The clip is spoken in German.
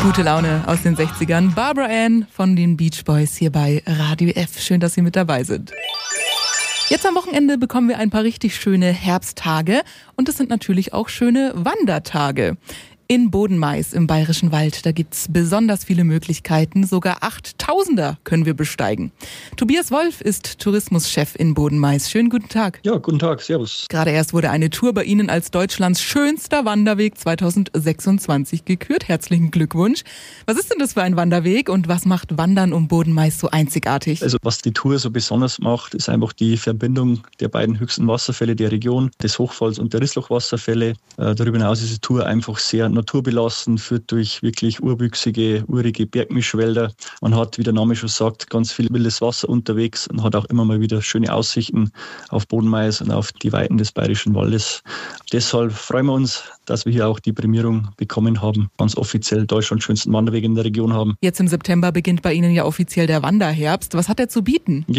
Gute Laune aus den 60ern. Barbara Ann von den Beach Boys hier bei Radio F. Schön, dass Sie mit dabei sind. Jetzt am Wochenende bekommen wir ein paar richtig schöne Herbsttage und es sind natürlich auch schöne Wandertage. In Bodenmais im Bayerischen Wald, da gibt's besonders viele Möglichkeiten, sogar 8000er können wir besteigen. Tobias Wolf ist Tourismuschef in Bodenmais. Schönen guten Tag. Ja, guten Tag, servus. Gerade erst wurde eine Tour bei Ihnen als Deutschlands schönster Wanderweg 2026 gekürt. Herzlichen Glückwunsch. Was ist denn das für ein Wanderweg und was macht Wandern um Bodenmais so einzigartig? Also was die Tour so besonders macht, ist einfach die Verbindung der beiden höchsten Wasserfälle der Region, des Hochfalls und der Rissloch-Wasserfälle. Darüber hinaus ist die Tour einfach sehr naturbelassen, führt durch wirklich urwüchsige, urige Bergmischwälder. Man hat, wie der Name schon sagt, ganz viel wildes Wasser unterwegs und hat auch immer mal wieder schöne Aussichten auf Bodenmais und auf die Weiten des Bayerischen Waldes. Deshalb freuen wir uns, dass wir hier auch die Prämierung bekommen haben, ganz offiziell Deutschlands schönsten Wanderweg in der Region haben. Jetzt im September beginnt bei Ihnen ja offiziell der Wanderherbst. Was hat er zu bieten?